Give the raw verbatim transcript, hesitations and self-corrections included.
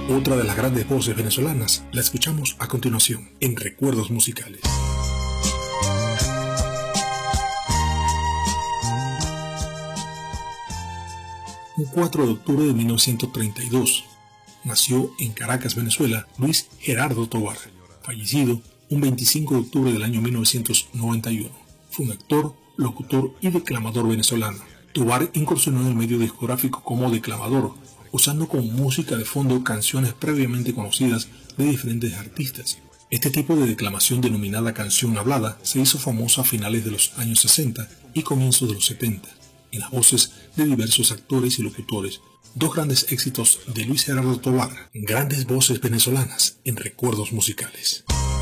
Otra de las grandes voces venezolanas la escuchamos a continuación en Recuerdos Musicales. Un cuatro de octubre de mil novecientos treinta y dos nació en Caracas, Venezuela, Luis Gerardo Tovar, fallecido un veinticinco de octubre del año mil novecientos noventa y uno. Fue un actor, locutor y declamador venezolano. Tovar incursionó en el medio discográfico como declamador, usando como música de fondo canciones previamente conocidas de diferentes artistas. Este tipo de declamación, denominada canción hablada, se hizo famosa a finales de los años sesenta y comienzos de los setenta, en las voces de diversos actores y locutores. Dos grandes éxitos de Luis Gerardo Tovar, grandes voces venezolanas en Recuerdos Musicales.